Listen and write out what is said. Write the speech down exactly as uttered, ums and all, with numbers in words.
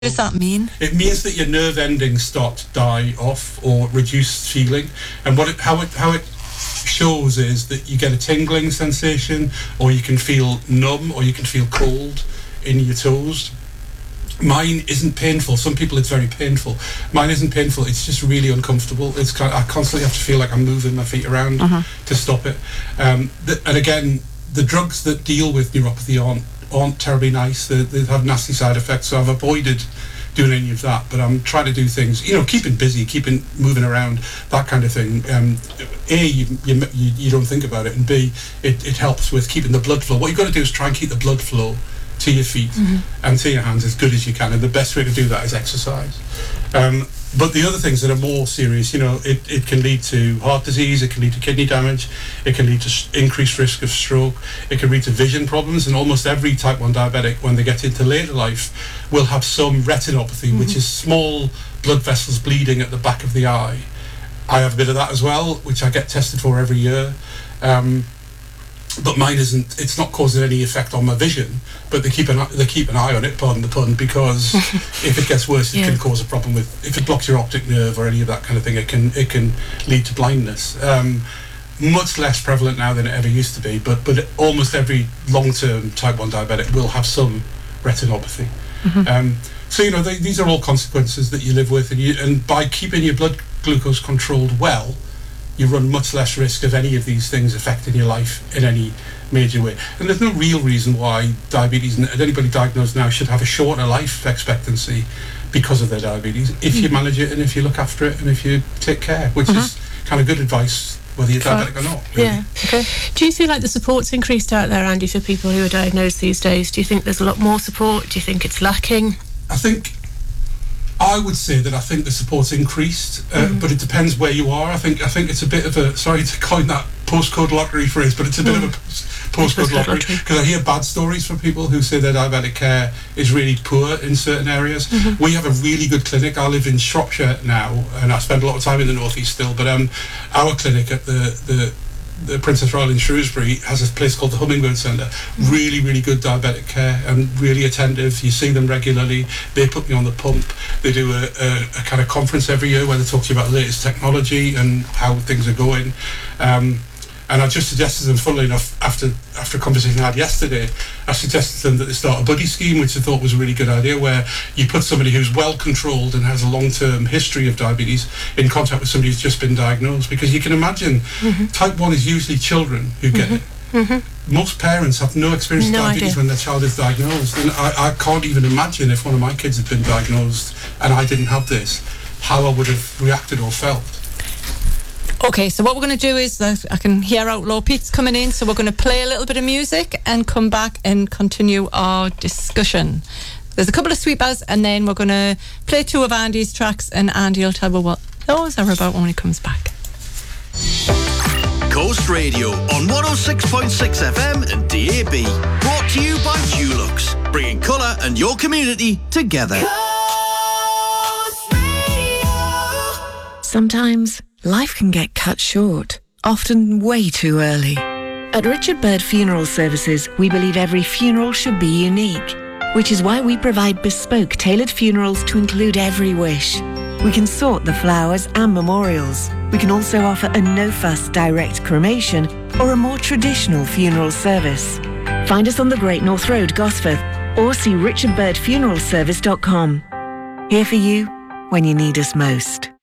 What does that mean? It means that your nerve endings start to die off or reduce feeling. And what it, how it how it shows is that you get a tingling sensation, or you can feel numb, or you can feel cold in your toes. Mine isn't painful. Some people it's very painful. Mine isn't painful. It's just really uncomfortable. It's kind of, I constantly have to feel like I'm moving my feet around uh-huh. to stop it. Um, the, and again, the drugs that deal with neuropathy aren't aren't terribly nice. They, they have nasty side effects. So I've avoided doing any of that. But I'm trying to do things, you know, keeping busy, keeping moving around, that kind of thing. Um, A, you, you you don't think about it, and B, it, it helps with keeping the blood flow. What you've got to do is try and keep the blood flow to your feet mm-hmm. and to your hands as good as you can, and the best way to do that is exercise. Um, but the other things that are more serious, you know, it, it can lead to heart disease, it can lead to kidney damage, it can lead to s- increased risk of stroke, it can lead to vision problems, and almost every type one diabetic, when they get into later life, will have some retinopathy, mm-hmm. which is small blood vessels bleeding at the back of the eye. I have a bit of that as well, which I get tested for every year. Um, But mine isn't. It's not causing any effect on my vision. But they keep an they keep an eye on it. Pardon the pun. Because if it gets worse, it yeah. can cause a problem with. If it blocks your optic nerve or any of that kind of thing, it can it can lead to blindness. Um, much less prevalent now than it ever used to be. But but almost every long-term type one diabetic will have some retinopathy. Mm-hmm. Um, so you know they, these are all consequences that you live with, and you and by keeping your blood glucose controlled well, you run much less risk of any of these things affecting your life in any major way. And there's no real reason why diabetes, and anybody diagnosed now, should have a shorter life expectancy because of their diabetes, if you manage it and if you look after it and if you take care, which mm-hmm. is kind of good advice, whether you're diabetic or not. Really. Yeah, okay. Do you feel like the support's increased out there, Andy, for people who are diagnosed these days? Do you think there's a lot more support? Do you think it's lacking? I think... I would say that I think the support's increased, uh, mm. but it depends where you are. I think I think it's a bit of a, sorry to coin that postcode lottery phrase, but it's a bit mm. of a postcode lottery, because I hear bad stories from people who say their diabetic care is really poor in certain areas. Mm-hmm. We have a really good clinic. I live in Shropshire now, and I spend a lot of time in the North East still, but um, our clinic at the... the the Princess Royal in Shrewsbury has a place called the Hummingbird Centre. Mm. Really, really good diabetic care and really attentive. You see them regularly. They put me on the pump. They do a, a, a kind of conference every year where they talk to you about the latest technology and how things are going. Um, and I just suggested them, funnily enough, after after a conversation I had yesterday, I suggested to them that they start a buddy scheme, which I thought was a really good idea, where you put somebody who's well controlled and has a long-term history of diabetes in contact with somebody who's just been diagnosed. Because you can imagine, mm-hmm. type one is usually children who get mm-hmm. it. Mm-hmm. Most parents have no experience of no diabetes idea. When their child is diagnosed. And I, I can't even imagine if one of my kids had been diagnosed and I didn't have this, how I would have reacted or felt. Okay, so what we're going to do is, uh, I can hear Outlaw Pete's coming in, so we're going to play a little bit of music and come back and continue our discussion. There's a couple of sweepers, and then we're going to play two of Andy's tracks, and Andy will tell me what those are about when he comes back. Coast Radio on one oh six point six F M and D A B. Brought to you by Dulux, bringing colour and your community together. Coast Radio. Sometimes life can get cut short, often way too early. At Richard Bird Funeral Services, we believe every funeral should be unique, which is why we provide bespoke, tailored funerals to include every wish. We can sort the flowers and memorials. We can also offer a no-fuss direct cremation or a more traditional funeral service. Find us on the Great North Road, Gosforth, or see richard bird funeral service dot com. Here for you when you need us most.